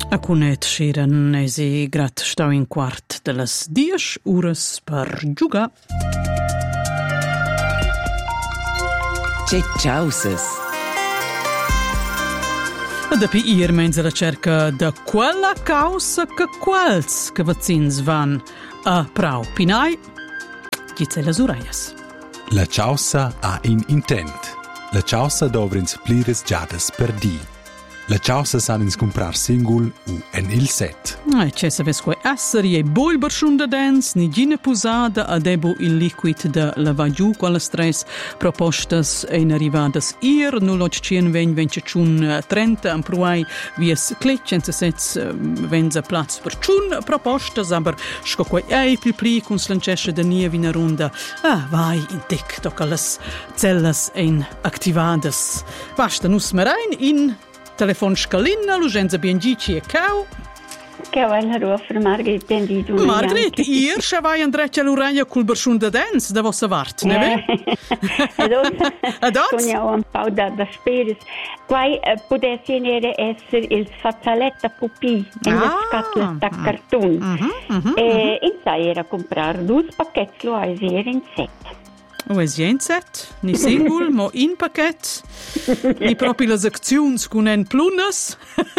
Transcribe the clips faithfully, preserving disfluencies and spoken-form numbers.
A cunet schiren esi grat stau in quart de las dies ures per giugar. C'è ciausas. E dapi ir meins alla cerca de quella causa che quals che vaccins van a prau pinai, gizze las uraias. La causa ha in intent. La causa dovrins plires giades per di. La causa sanins comprar singul u en il set. E c'è se ves quei esseri e boi barschunda dens, ni gine pusada adebo il liquid de lavagiu quale stress propostas en arrivadas ir nuloc cien ven vence chun trenta am pruai vies cletchen se sets venza platz per chun propostas aber sco quei ei pli pli kun slancesce de nie vina runda. Ah, vai in tic toca las cellas en activadas. Basta nus merein in telefon scalina, l'ugenza biengici e cau. Che vuoi ruofer Margrit benditu. Margrit, ir se vai andreccia l'uraglia col barschunda dens da vossa vart, ne ve? Ados. Ados? Con un po' da da speris. Quai potesse essere essere il fazzaletta pupi in la scatola da cartone. E in sai era comprare due pacchetti lo hai in set. O es jen set, ni singul, mo in paquet, ni propi las acziuns cun en plunas.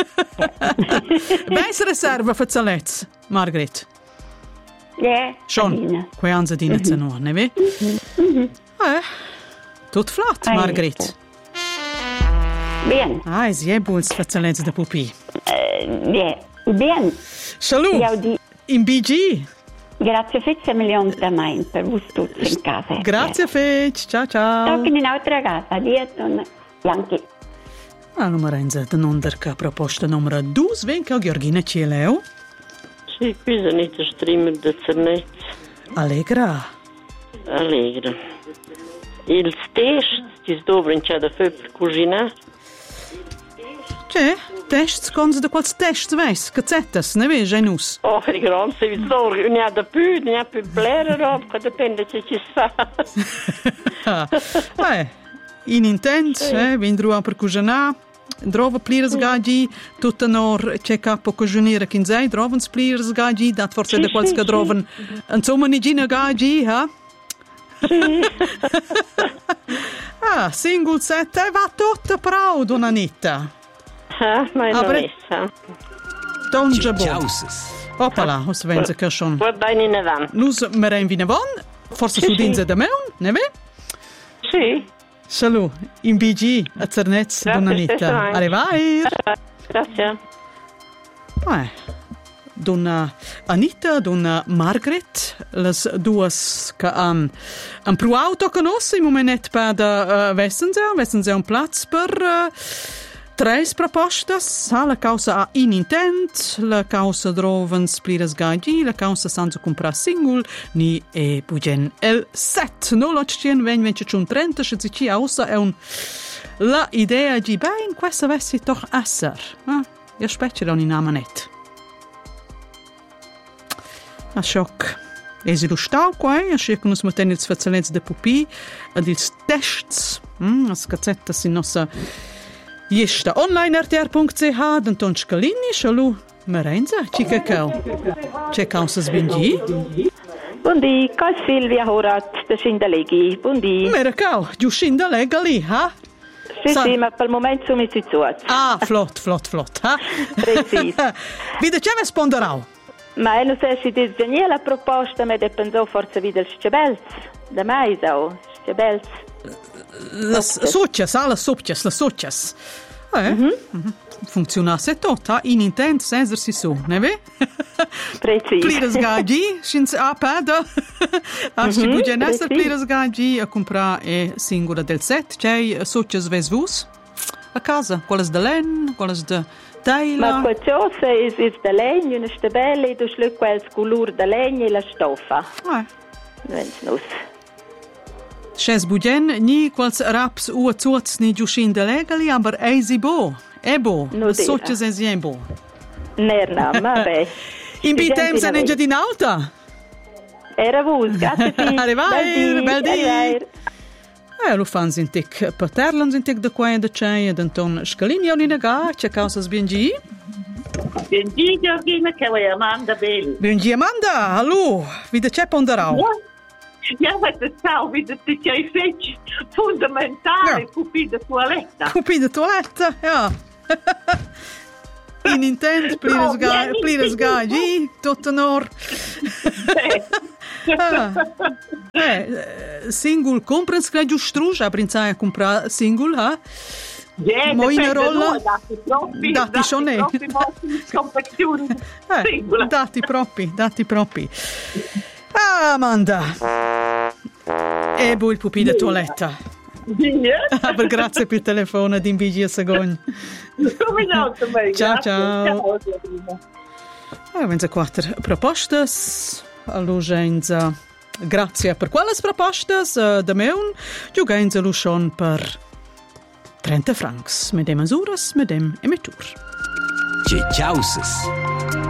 Beis reserva fazzalets, Margrit. Ja, schon, quei anza di nezano, ne ve? Eh, tot flat, Margrit. Bien. Ah, es je buls fazzalets de pupi. Ja, bien. Salut, in B G. Grazie fece milioni da mai per voi tutti in casa. Grazie fece, ciao ciao. Tocca in un'altra casa, addio, Bianchi. Ah, numero enza, de nonderca proposta numero due, venca Georgina Cieleo. Sì, qui sono i streamer di Cernez. Allegra. Allegra. Il test, ti sdobra in c'è da fare per cucinare. C'è? Tests, cons de quals tests veis? Cazzettas, ne ve, genus? Oh, di gran se vi sorge, ne ha da più, ne ha più blera roba, dipende che ci fa. Eh, in intent, eh, vindru a per cucinare, drova pliras gagi, tutta nor c'è capo cucinare quinzei, drovan pliras gagi, dat forse de quals che drovan, insomma, ni gina gagi, ha? Ah, single set, e va tutta prou, donna Anita. Ah, ma è non essa. Don Jabon. Hoppala, os venze che schon. Wat bene in avan. Nus meren vine von, forse su dinze da meun, ne ve? Sì. Salut, in B G, a Cernez, donna Anita. Arrivai. Grazie. Eh, donna Anita, donna Margret, las duas che han han pruauto conosce in momentet per da uh, Wessensee, Wessensee un platz per uh, tres propostas, la causa a in intent, la causa droven spliras gagi, la causa sanzo compra singul, ni e bugen el set. No lo cien ven vence chun trenta, se ci ausa è un la idea di ben questa vessi toch esser. Ah, io specie da un inamanet. A shock. Esi lo stau quai, a cercano s matenir sfazzalets de pupi, ad ils tests, mm, as cazzettas in nossa Jesta online R T R punct C H, Danton Scalini, Shalou, Marenza, Cica Cau. C'è causas bengi? Buondì, con Silvia Horat, da Scindalegi, buondì. Mera Cau, giù Scindalegali, ha? Sì, Sa- sì, ma per il momento sono messi su. Ah, flott, flott, flott, ha? Preciso. Vide c'è risponderau? Ma non so se ti sveglia la proposta, ma dipende forse via del Scebels, da mai, so, Scebels. Las socias, ah, las socias, las socias. Eh, mm-hmm. Mm-hmm. Funzionasse tot, ha? In intent, sensersi su, ne ve? Preciso. Pliras gagi, scins a peda. A sti Mhm, bugen esser preciso. pliras gagi a compra e singola del set. C'è socias vesvus a casa, quelles de len, quelles de Ma teila. quel cosa è è da legno, una stabella, e tu schlug quel colore da legno e la stoffa. Eh. Wenn's nus. C'è bugen, ni quals raps u zuots ni giushin de legali, aber eisi bo. Ebo, No dira. socias esien bo. Nerna, vabbè. In bitem se ne già in alta. Era vus, grazie fi. Arrivair, bel di. Arrivair. Eh, lo fanno in tic paterlans in tic da qua e da c'è, ed Anton Scalini o nina ga, c'è causas bien gi. Buongiorno Georgina, che vuoi Amanda bene? Buongiorno Amanda, hallo, wieder c'è ponderau. Ja, wat het zou weer dat jij vindt fundamentale Ja. kopie de toiletta. Kopie de toilette, ja. In intent, plires gai, plires gai, gi, tot in or. Ah. Eh, single comprens che giù struja, prinzai a comprare single, ha? Ja, Mo in rolla. Dati troppi, Dati sono- troppi vostri confezioni Eh, singola. dati propri, dati propri. Ah, Amanda. E bu il pupì de toiletta. Ja, Aber grazie per il telefono di invigi a segon. come no, me. Ciao, Grazie. ciao. Georgina. Ah, venza quattro propostas. All'ugenza. Grazie per quelle propostas. Uh, da meun. Giugenza luschon per trenta francs. Med dem masuras, med dem emitur. Tschaußes.